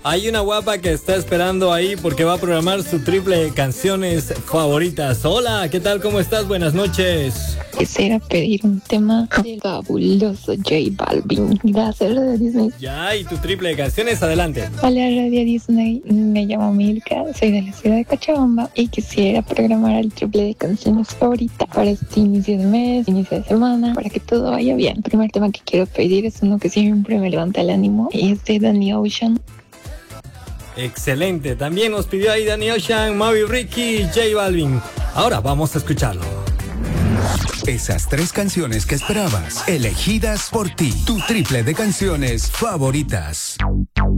Hay una guapa que está esperando ahí porque va a programar su triple de canciones favoritas. Hola, ¿qué tal? ¿Cómo estás? Buenas noches. Quisiera pedir un tema del fabuloso J Balvin. Gracias, Radio Disney. Ya, y tu triple de canciones, adelante. Hola, Radio Disney. Me llamo Milka, soy de la ciudad de Cochabamba y quisiera programar el triple de canciones favoritas para este inicio de mes, inicio de semana, para que todo vaya bien. El primer tema que quiero pedir es uno que siempre me levanta el ánimo y es de Danny Ocean. Excelente. También nos pidió ahí Danny Ocean, Moby Ricky, J Balvin. Ahora vamos a escucharlo. Esas 3 canciones que esperabas, elegidas por ti. Tu triple de canciones favoritas.